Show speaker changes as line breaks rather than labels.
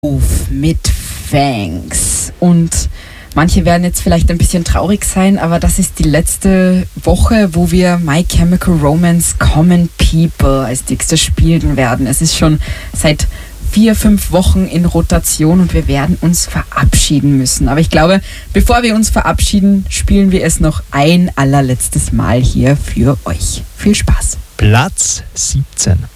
mit Fangs. Und manche werden jetzt vielleicht ein bisschen traurig sein, aber das ist die letzte Woche, wo wir My Chemical Romance Common People als nächstes spielen werden. Es ist schon seit 4-5 Wochen in Rotation und wir werden uns verabschieden müssen. Aber ich glaube, bevor wir uns verabschieden, spielen wir es noch ein allerletztes Mal hier für euch. Viel Spaß.
Platz 17.